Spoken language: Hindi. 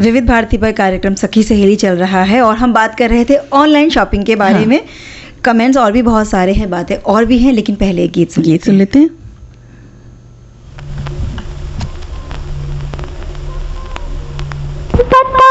विविध भारती पर कार्यक्रम सखी सहेली चल रहा है और हम बात कर रहे थे ऑनलाइन शॉपिंग के बारे में। कमेंट्स और भी बहुत सारे हैं, बातें और भी हैं, लेकिन पहले एक गीत सुन लेते हैं। पता